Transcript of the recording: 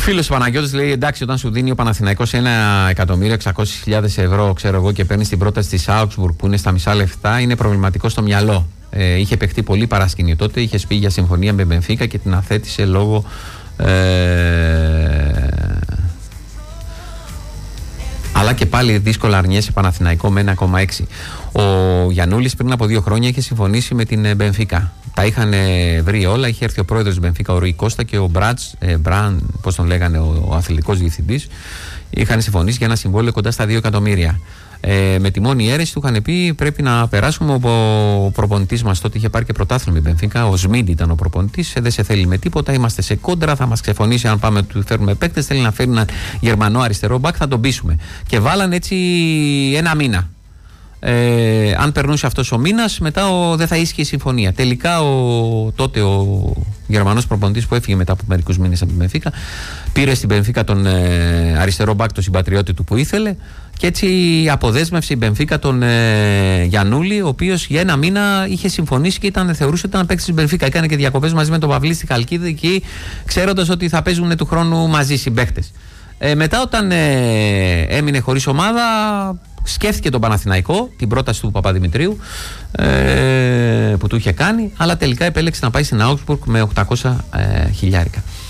Φίλος Παναγιώτης λέει: εντάξει, όταν σου δίνει ο Παναθηναϊκός 1.600.000 ευρώ, ξέρω εγώ, και παίρνει την πρόταση της Augsburg που είναι στα μισά λεφτά, είναι προβληματικό στο μυαλό. Είχε παιχτεί πολύ παράσκηνη τότε, είχε πει για συμφωνία με Μπενφίκα και την αθέτησε λόγω. Αλλά και πάλι δύσκολα αρνιέσαι Παναθηναϊκό με 1,6. Ο Γιαννούλης πριν από 2 χρόνια είχε συμφωνήσει με την Μπενφίκα. Τα είχαν βρει όλα. Είχε έρθει ο πρόεδρος της Μπενφίκα, ο Ρουί Κώστα, και ο Μπραν, πώς τον λέγανε, ο αθλητικός διευθυντής. Είχαν συμφωνήσει για ένα συμβόλαιο κοντά στα 2 εκατομμύρια. Με τη μόνη αίρεση του είχαν πει: πρέπει να περάσουμε. Ο προπονητής μας τότε είχε πάρει και πρωτάθλημα η Μπενφίκα. Ο Σμίντ ήταν ο προπονητής. Δεν σε θέλει με τίποτα. Είμαστε σε κόντρα. Θα μας ξεφωνήσει αν πάμε του φέρουμε παίκτες. Θέλει να φέρει έναν Γερμανό αριστερό μπακ. Θα τον πείσουμε. Και βάλαν έτσι 1 μήνα. Αν περνούσε αυτός ο μήνας, μετά δεν θα ίσχυε η συμφωνία. Τελικά τότε ο Γερμανός προπονητής που έφυγε μετά από μερικούς μήνες από την Μπενφίκα πήρε στην Μπενφίκα τον αριστερό μπακ, τον συμπατριώτη του που ήθελε, και έτσι αποδέσμευσε η Μπενφίκα τον Γιαννούλη, ο οποίος για 1 μήνα είχε συμφωνήσει και θεωρούσε ότι ήταν παίκτης της Μπενφίκα. Έκανε και διακοπές μαζί με τον Παυλή στη Χαλκίδη εκεί, ξέροντας ότι θα παίζουν του χρόνου μαζί συμπαίκτες. Μετά, όταν έμεινε χωρίς ομάδα, σκέφτηκε τον Παναθηναϊκό, την πρόταση του Παπαδημητρίου που του είχε κάνει, αλλά τελικά επέλεξε να πάει στην Augsburg με 800.000.